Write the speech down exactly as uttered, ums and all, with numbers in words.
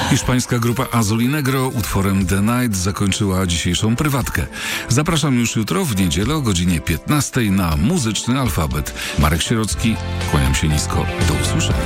Hiszpańska grupa Azul Negro utworem The Night zakończyła dzisiejszą prywatkę. Zapraszam już jutro w niedzielę o godzinie piętnastej na Muzyczny Alfabet. Marek Sierocki, kłaniam się nisko. Do usłyszenia.